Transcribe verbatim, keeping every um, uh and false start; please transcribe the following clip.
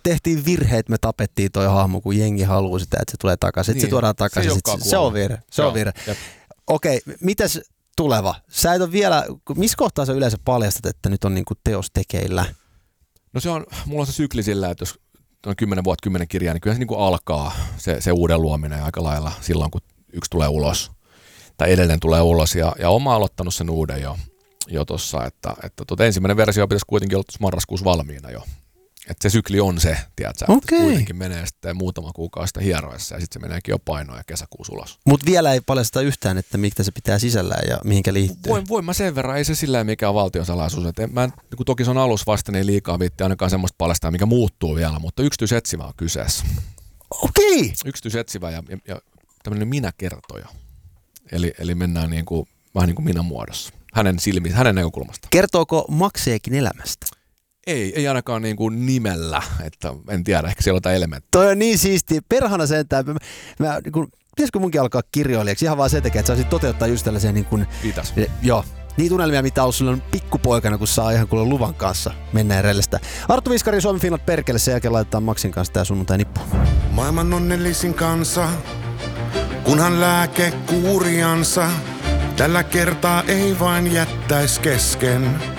tehtiin virhe, että me tapettiin toi hahmo, kun jengi haluaa sitä, että se tulee takaisin. Niin. Se tuodaan takaisin. Se, se on virhe. Se on virhe. Okei, mitäs tuleva? Sä et ole vielä, missä kohtaa sä yleensä paljastat, että nyt on niinku teos tekeillä? No se on, mulla on se sykli sillä, että jos on kymmenen vuotta, kymmenen kirjaa, niin kyllä se niinku alkaa se, se uuden luominen aika lailla silloin, kun yksi tulee ulos. Tai edellinen tulee ulos. Ja, ja oma aloittanut sen uuden jo, jo tossa, että, että tuota, ensimmäinen versio pitäisi kuitenkin olla marraskuussa valmiina jo. Että se sykli on se, tiedätkö, okay. Että kuitenkin menee sitten muutama kuukausi hieroissa ja sitten se meneekin jo painoon ja kesäkuussa ulos. Mutta vielä ei paljasta yhtään, että mitä se pitää sisällään ja mihinkä liittyy. Voin, voin mä sen verran, ei se sillä mikään valtionsalaisuus. Et en, mä en, kun toki se on alus vasta, niin liikaa viitti ainakaan semmoista paljastaa, mikä muuttuu vielä, mutta yksityisetsivä on kyseessä. Okei! Okay. Yksityisetsivä ja, ja, ja tämmöinen minäkertoja. Eli, eli mennään niin kuin, vähän niin kuin minä muodossa. Hänen silmissä, hänen näkökulmasta. Kertooko Maxiekin elämästä? Ei, ei ainakaan niin kuin nimellä, että en tiedä, ehkä siellä on jotain elementtejä. Toi on niin siistiä. Perhana sentään. Mä, mä, niin kuin, pitäisikö munkin alkaa kirjoilijaksi? Ihan vaan se tekee, että saisit toteuttaa just tällaisia niin kuin... Kiitos. Joo. Niitä unelmia, mitä on sulla pikkupoikana, kun saa ihan kuulla luvan kanssa mennä rellestä. Arttu Viskari, Suomi Finland perkele. Sen jälkeen laitetaan Maxin kanssa tää sunnuntai nippu. Maailman onnellisin kansa, kunhan lääke kuuriansa, tällä kertaa ei vain jättäis kesken.